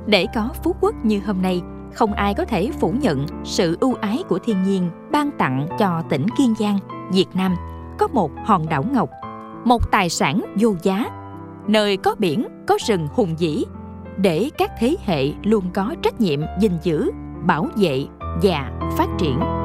Để có phú quốc như hôm nay, không ai có thể phủ nhận sự ưu ái của thiên nhiên ban tặng cho tỉnh Kiên Giang, Việt Nam có một hòn đảo ngọc, một tài sản vô giá, nơi có biển, có rừng hùng vĩ, để các thế hệ luôn có trách nhiệm gìn giữ, bảo vệ và phát triển.